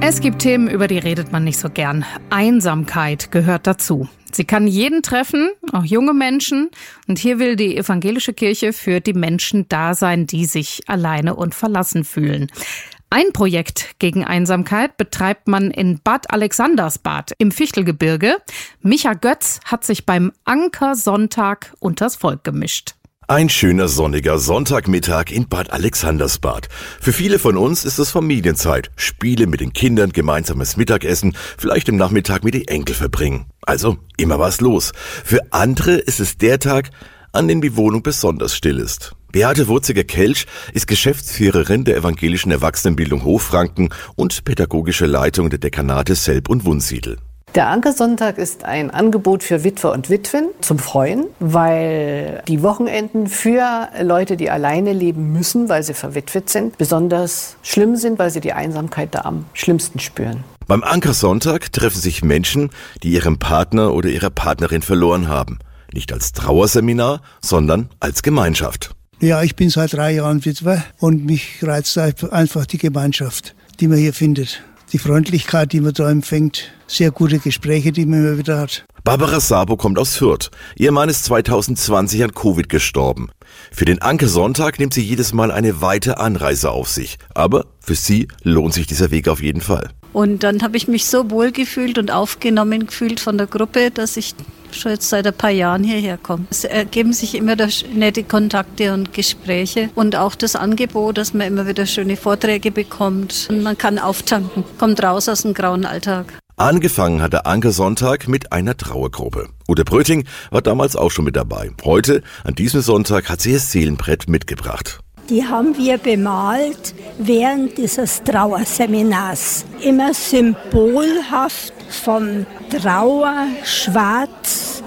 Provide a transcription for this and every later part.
Es gibt Themen, über die redet man nicht so gern. Einsamkeit gehört dazu. Sie kann jeden treffen, auch junge Menschen. Und hier will die evangelische Kirche für die Menschen da sein, die sich alleine und verlassen fühlen. Ein Projekt gegen Einsamkeit betreibt man in Bad Alexandersbad im Fichtelgebirge. Micha Götz hat sich beim Ankersonntag unters Volk gemischt. Ein schöner sonniger Sonntagmittag in Bad Alexandersbad. Für viele von uns ist es Familienzeit. Spiele mit den Kindern, gemeinsames Mittagessen, vielleicht im Nachmittag mit den Enkel verbringen. Also immer was los. Für andere ist es der Tag, an dem die Wohnung besonders still ist. Beate Wurziger-Kelch ist Geschäftsführerin der evangelischen Erwachsenenbildung Hochfranken und pädagogische Leitung der Dekanate Selb und Wunsiedel. Der Ankersonntag ist ein Angebot für Witwer und Witwen zum Freuen, weil die Wochenenden für Leute, die alleine leben müssen, weil sie verwitwet sind, besonders schlimm sind, weil sie die Einsamkeit da am schlimmsten spüren. Beim Ankersonntag treffen sich Menschen, die ihren Partner oder ihre Partnerin verloren haben. Nicht als Trauerseminar, sondern als Gemeinschaft. Ja, ich bin seit 3 Jahren Witwer und mich reizt einfach die Gemeinschaft, die man hier findet. Die Freundlichkeit, die man da empfängt, sehr gute Gespräche, die man immer wieder hat. Barbara Sabo kommt aus Fürth. Ihr Mann ist 2020 an Covid gestorben. Für den Ankersonntag nimmt sie jedes Mal eine weite Anreise auf sich. Aber für sie lohnt sich dieser Weg auf jeden Fall. Und dann habe ich mich so wohl gefühlt und aufgenommen gefühlt von der Gruppe, dass ich schon jetzt seit ein paar Jahren hierher komme. Es ergeben sich immer nette Kontakte und Gespräche und auch das Angebot, dass man immer wieder schöne Vorträge bekommt und man kann auftanken, kommt raus aus dem grauen Alltag. Angefangen hat der Ankersonntag mit einer Trauergruppe. Ute Bröting war damals auch schon mit dabei. Heute, an diesem Sonntag, hat sie ihr Seelenbrett mitgebracht. Die haben wir bemalt während dieses Trauerseminars. Immer symbolhaft von Trauer, Schwarz,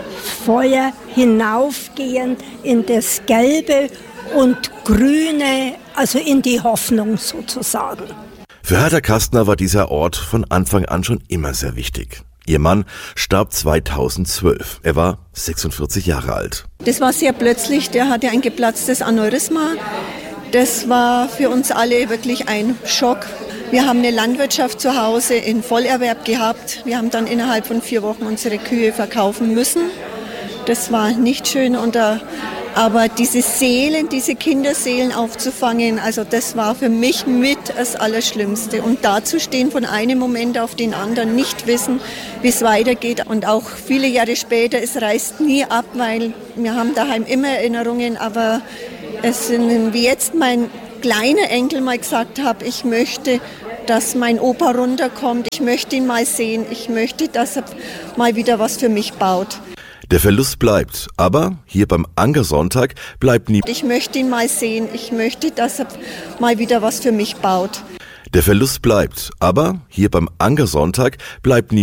Feuer hinaufgehend in das Gelbe und Grüne, also in die Hoffnung sozusagen. Für Hertha Kastner war dieser Ort von Anfang an schon immer sehr wichtig. Ihr Mann starb 2012. Er war 46 Jahre alt. Das war sehr plötzlich. Der hatte ein geplatztes Aneurysma. Das war für uns alle wirklich ein Schock. Wir haben eine Landwirtschaft zu Hause in Vollerwerb gehabt. Wir haben dann innerhalb von 4 Wochen unsere Kühe verkaufen müssen. Das war nicht schön. Aber diese Seelen, diese Kinderseelen aufzufangen, also das war für mich mit das Allerschlimmste. Und dazustehen von einem Moment auf den anderen, nicht wissen, wie es weitergeht. Und auch viele Jahre später, es reißt nie ab, weil wir haben daheim immer Erinnerungen. Aber es sind, wie jetzt mein kleiner Enkel mal gesagt hat, ich möchte, dass mein Opa runterkommt. Ich möchte ihn mal sehen. Ich möchte, dass er mal wieder was für mich baut. Der Verlust bleibt, aber hier beim Ankersonntag bleibt nie. Ich möchte ihn mal sehen. Ich möchte, dass er mal wieder was für mich baut. Der Verlust bleibt, aber hier beim Ankersonntag bleibt nie.